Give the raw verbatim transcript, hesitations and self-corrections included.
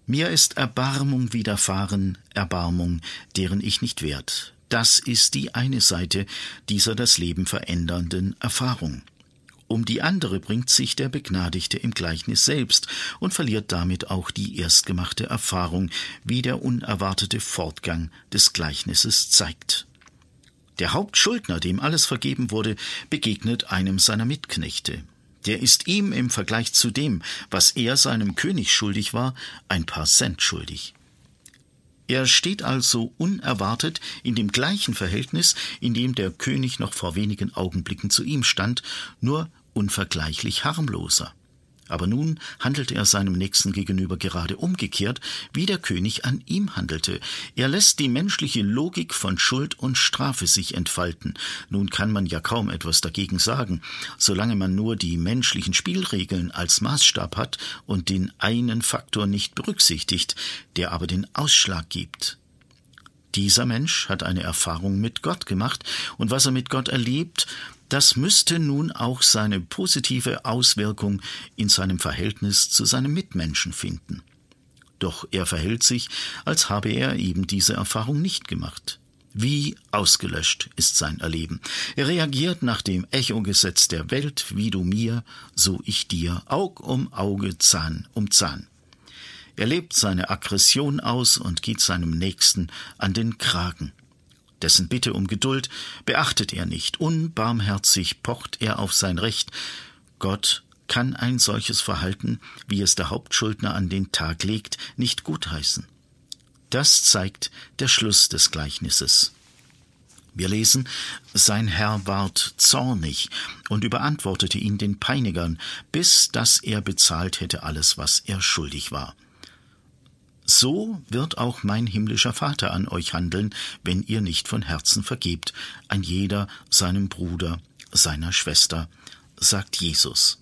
Mir ist Erbarmung widerfahren, Erbarmung, deren ich nicht wert. Das ist die eine Seite dieser das Leben verändernden Erfahrung. Um die andere bringt sich der Begnadigte im Gleichnis selbst und verliert damit auch die erstgemachte Erfahrung, wie der unerwartete Fortgang des Gleichnisses zeigt. Der Hauptschuldner, dem alles vergeben wurde, begegnet einem seiner Mitknechte. Der ist ihm im Vergleich zu dem, was er seinem König schuldig war, ein paar Cent schuldig. Er steht also unerwartet in dem gleichen Verhältnis, in dem der König noch vor wenigen Augenblicken zu ihm stand, nur unvergleichlich harmloser. Aber nun handelt er seinem Nächsten gegenüber gerade umgekehrt, wie der König an ihm handelte. Er lässt die menschliche Logik von Schuld und Strafe sich entfalten. Nun kann man ja kaum etwas dagegen sagen, solange man nur die menschlichen Spielregeln als Maßstab hat und den einen Faktor nicht berücksichtigt, der aber den Ausschlag gibt. Dieser Mensch hat eine Erfahrung mit Gott gemacht, und was er mit Gott erlebt, das müsste nun auch seine positive Auswirkung in seinem Verhältnis zu seinem Mitmenschen finden. Doch er verhält sich, als habe er eben diese Erfahrung nicht gemacht. Wie ausgelöscht ist sein Erleben. Er reagiert nach dem Echogesetz der Welt, wie du mir, so ich dir, Aug um Auge, Zahn um Zahn. Er lebt seine Aggression aus und geht seinem Nächsten an den Kragen. Dessen Bitte um Geduld beachtet er nicht. Unbarmherzig pocht er auf sein Recht. Gott kann ein solches Verhalten, wie es der Hauptschuldner an den Tag legt, nicht gutheißen. Das zeigt der Schluss des Gleichnisses. Wir lesen, sein Herr ward zornig und überantwortete ihn den Peinigern, bis dass er bezahlt hätte alles, was er schuldig war. So wird auch mein himmlischer Vater an euch handeln, wenn ihr nicht von Herzen vergebt, ein jeder seinem Bruder, seiner Schwester, sagt Jesus.